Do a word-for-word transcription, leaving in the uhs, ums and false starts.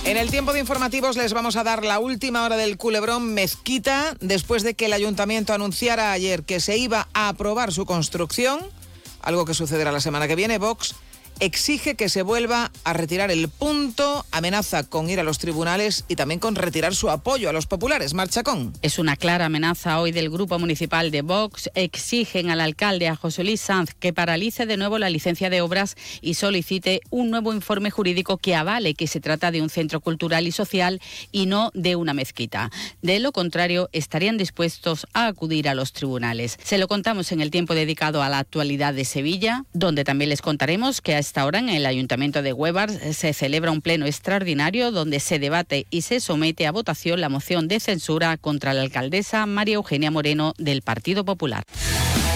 En el tiempo de informativos les vamos a dar la última hora del culebrón Mezquita, después de que el ayuntamiento anunciara ayer que se iba a aprobar su construcción, algo que sucederá la semana que viene. Vox exige que se vuelva a retirar el punto, amenaza con ir a los tribunales y también con retirar su apoyo a los populares. Mar Chacón. Es una clara amenaza hoy del Grupo Municipal de Vox. Exigen al alcalde, a José Luis Sanz, que paralice de nuevo la licencia de obras y solicite un nuevo informe jurídico que avale que se trata de un centro cultural y social y no de una mezquita. De lo contrario, estarían dispuestos a acudir a los tribunales. Se lo contamos en el tiempo dedicado a la actualidad de Sevilla, donde también les contaremos que a esta hora en el Ayuntamiento de Huevar se celebra un pleno extraordinario donde se debate y se somete a votación la moción de censura contra la alcaldesa María Eugenia Moreno del Partido Popular.